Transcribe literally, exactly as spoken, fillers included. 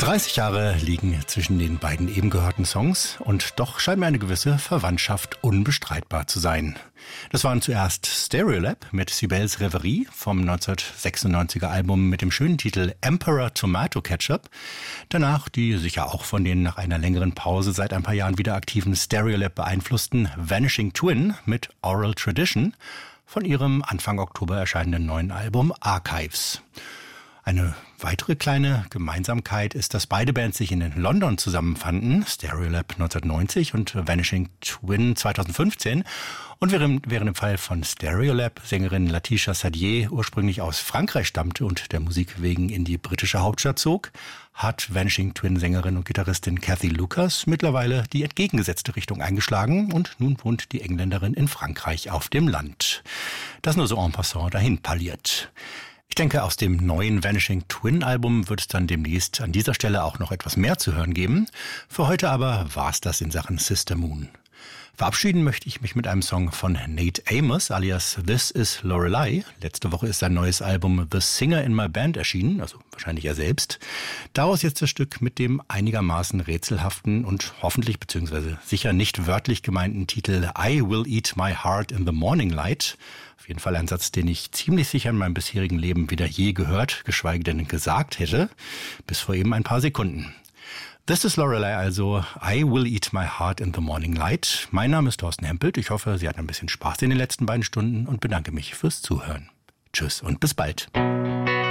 dreißig Jahre liegen zwischen den beiden eben gehörten Songs und doch scheint mir eine gewisse Verwandtschaft unbestreitbar zu sein. Das waren zuerst Stereolab mit Cybèle's Reverie vom neunzehnhundertsechsundneunziger Album mit dem schönen Titel Emperor Tomato Ketchup. Danach die sicher auch von den nach einer längeren Pause seit ein paar Jahren wieder aktiven Stereolab beeinflussten Vanishing Twin mit Oral Tradition von ihrem Anfang Oktober erscheinenden neuen Album Archives. Eine weitere kleine Gemeinsamkeit ist, dass beide Bands sich in London zusammenfanden, Stereolab neunzehnhundertneunzig und Vanishing Twin zweitausendfünfzehn. Und während, während im Fall von Stereolab Sängerin Latisha Sadier ursprünglich aus Frankreich stammte und der Musik wegen in die britische Hauptstadt zog, hat Vanishing Twin Sängerin und Gitarristin Cathy Lucas mittlerweile die entgegengesetzte Richtung eingeschlagen und nun wohnt die Engländerin in Frankreich auf dem Land. Das nur so en passant dahin parliert. Ich denke, aus dem neuen Vanishing Twin Album wird es dann demnächst an dieser Stelle auch noch etwas mehr zu hören geben. Für heute aber war's das in Sachen Sister Moon. Verabschieden möchte ich mich mit einem Song von Nate Amos alias This Is Lorelei. Letzte Woche ist sein neues Album The Singer in My Band erschienen, also wahrscheinlich er selbst. Daraus jetzt das Stück mit dem einigermaßen rätselhaften und hoffentlich bzw. sicher nicht wörtlich gemeinten Titel I Will Eat My Heart in the Morning Light. Auf jeden Fall ein Satz, den ich ziemlich sicher in meinem bisherigen Leben weder je gehört, geschweige denn gesagt hätte, bis vor eben ein paar Sekunden. This is Lorelei also, I Will Eat My Heart in the Morning Light. Mein Name ist Thorsten Hempelt. Ich hoffe, Sie hatten ein bisschen Spaß in den letzten beiden Stunden und bedanke mich fürs Zuhören. Tschüss und bis bald.